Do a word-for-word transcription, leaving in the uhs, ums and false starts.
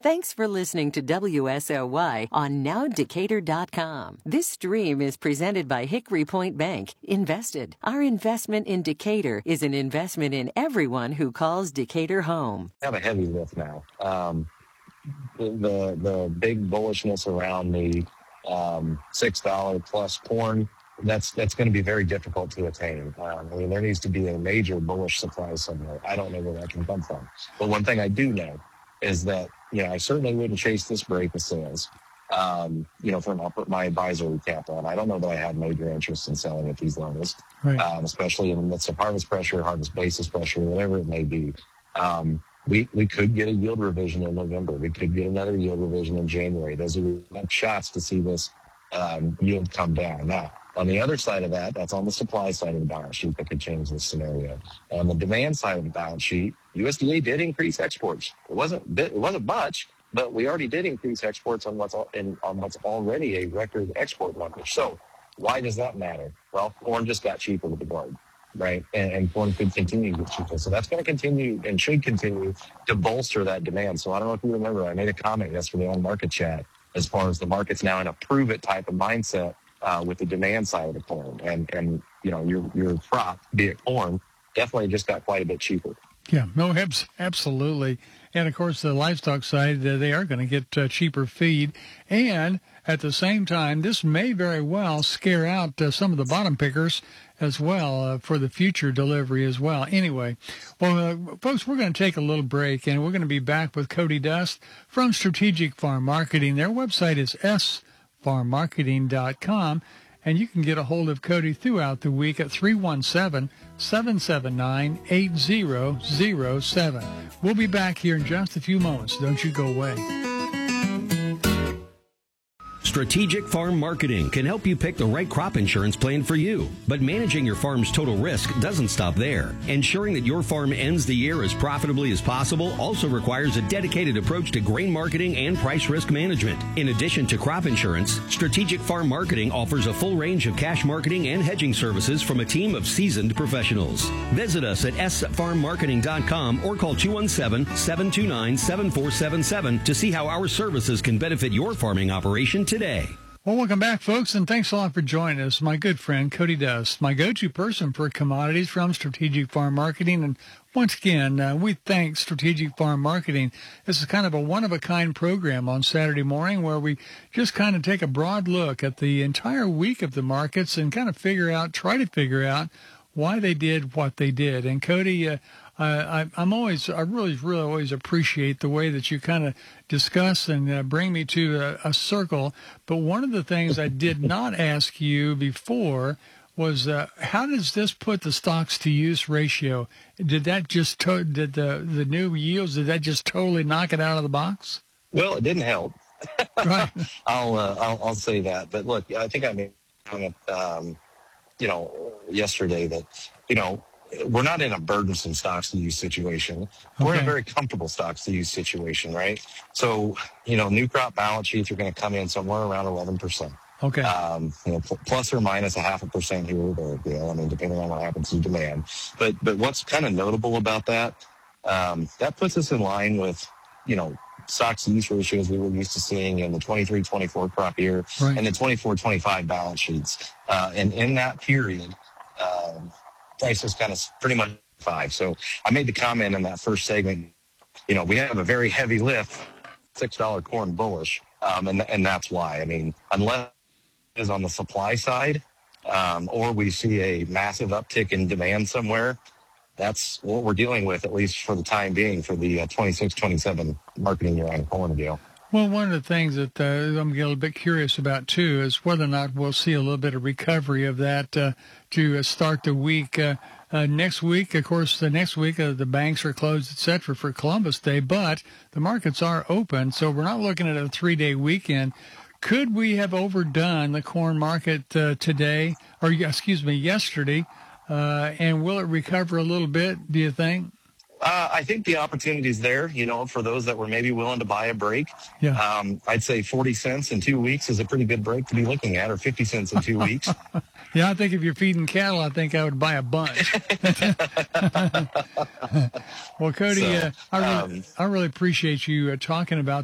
Thanks for listening to W S O Y on now decatur dot com. This stream is presented by Hickory Point Bank. Invested. Our investment in Decatur is an investment in everyone who calls Decatur home. I have a heavy lift now. Um, the, the the big bullishness around the um, six dollar plus corn, that's that's going to be very difficult to attain. Um, I mean, there needs to be a major bullish supply somewhere. I don't know where that can come from. But one thing I do know is that, you know, I certainly wouldn't chase this break of sales, um, you know, from I'll put my advisory cap on. I don't know that I have major interest in selling at these levels, right. um, especially in the midst of harvest pressure, harvest basis pressure, whatever it may be. Um, we, we could get a yield revision in November. We could get another yield revision in January. Those are enough shots to see this um, yield come down. Now, on the other side of that, that's on the supply side of the balance sheet that could change this scenario. On the demand side of the balance sheet, U S D A did increase exports. It wasn't it wasn't much, but we already did increase exports on what's in, on what's already a record export number. So why does that matter? Well, corn just got cheaper with the guard, right? And, and corn could continue to get cheaper. So that's going to continue and should continue to bolster that demand. So I don't know if you remember, I made a comment yesterday on Market Chat as far as the market's now in a prove it type of mindset uh, with the demand side of the corn. And, and you know, your, your crop, be it corn, definitely just got quite a bit cheaper. Yeah, no, absolutely. And, of course, the livestock side, uh, they are going to get uh, cheaper feed. And at the same time, this may very well scare out uh, some of the bottom pickers as well uh, for the future delivery as well. Anyway, well, uh, folks, we're going to take a little break, and we're going to be back with Cody Dust from Strategic Farm Marketing. Their website is s farm marketing dot com. And you can get a hold of Cody throughout the week at three one seven, seven seven nine, eight zero zero seven. We'll be back here in just a few moments. Don't you go away. Strategic Farm Marketing can help you pick the right crop insurance plan for you. But managing your farm's total risk doesn't stop there. Ensuring that your farm ends the year as profitably as possible also requires a dedicated approach to grain marketing and price risk management. In addition to crop insurance, Strategic Farm Marketing offers a full range of cash marketing and hedging services from a team of seasoned professionals. Visit us at s farm marketing dot com or call two one seven, seven two nine, seven four seven seven to see how our services can benefit your farming operation today. Well, welcome back, folks, and thanks a lot for joining us. My good friend, Cody Dust, my go-to person for commodities from Strategic Farm Marketing. And once again, uh, we thank Strategic Farm Marketing. This is kind of a one-of-a-kind program on Saturday morning where we just kind of take a broad look at the entire week of the markets and kind of figure out, try to figure out why they did what they did. And Cody, uh, I, I'm always, I really, really always appreciate the way that you kind of discuss and uh, bring me to a, a circle. But one of the things I did not ask you before was uh, how does this put the stocks to use ratio? Did that just, to- did the, the new yields, did that just totally knock it out of the box? Well, it didn't help. Right. I'll, uh, I'll, I'll say that. But look, I think I made a comment, um, you know, yesterday that, you know, we're not in a burdensome stocks to use situation. We're Okay. in a very comfortable stocks to use situation, right? So, you know, new crop balance sheets are going to come in somewhere around eleven percent. Okay. Um, you know, pl- plus or minus a half a percent here or there, you know, I mean, depending on what happens to demand. But, but what's kind of notable about that, um, that puts us in line with, you know, stocks to use ratios we were used to seeing in the twenty-three twenty-four crop year Right. and the twenty-four twenty-five balance sheets. Uh, and in that period, um, prices kind of pretty much five. So I made the comment in that first segment, you know, we have a very heavy lift, six dollar corn bullish. Um, and, and that's why, I mean, unless it is on the supply side, um, or we see a massive uptick in demand somewhere, that's what we're dealing with, at least for the time being, for the uh, twenty-six twenty-seven marketing year on corn deal. Well, one of the things that uh, I'm a little bit curious about, too, is whether or not we'll see a little bit of recovery of that uh, to uh, start the week. Uh, uh, next week, of course, the next week, uh, the banks are closed, et cetera, for Columbus Day, but the markets are open, so we're not looking at a three-day weekend. Could we have overdone the corn market uh, today, or excuse me, yesterday, uh, and will it recover a little bit, do you think? Uh, I think the opportunity is there, you know, for those that were maybe willing to buy a break. Yeah. Um, I'd say forty cents in two weeks is a pretty good break to be looking at, or fifty cents in two weeks. Yeah, I think if you're feeding cattle, I think I would buy a bunch. Well, Cody, So, uh, I, really, um, I really appreciate you uh, talking about